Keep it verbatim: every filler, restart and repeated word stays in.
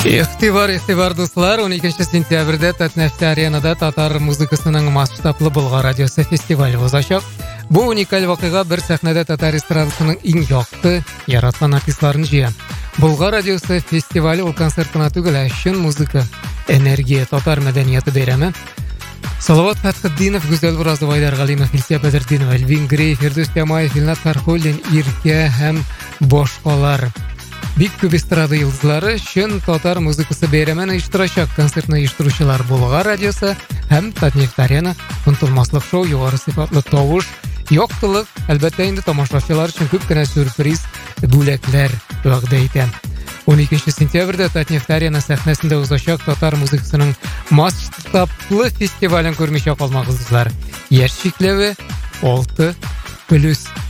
Ихтибар, ихтибар дуслар, он экинчи сентябрьдә Татнефть аренада татар музыкасының масштаблы Болгар радиосы фестивале узачак. Бу уникаль вакыйга бер сәхнәдә татар эстрадасының иң якты, яраткан артистларын җыя. Болгар радиосы фестивале ул концерт кына түгел, ә чын музыка, энергия, татар мәдәнияты бәйрәме. Салават Фатхетдинов, Гүзәл Буразова, Айдар Галимов, Илсия Бәдердинова, Эльвин Грей, Фирдус Тямаев, Илнат Кархуллин, Иркә һәм башкалар. Бик күп эстрада йолдызлары чын татар музыкасы бәйрәмен оештырачак. Концертны оештыручылар Болгар радиосы һәм Татнефть арена. Онытылмаслык шоу, югары сыйфатлы тавыш, яктылык, әлбәттә инде тамашачылар өчен күп кенә сюрприз бүләкләр вәгъдә итә. он экинчи сентябрьдә Татнефть арена сәхнәсендә узачак татар музыкасының масштаблы фестивален күрмичә калмагыз, дуслар. Яшь чикләве алты плюс.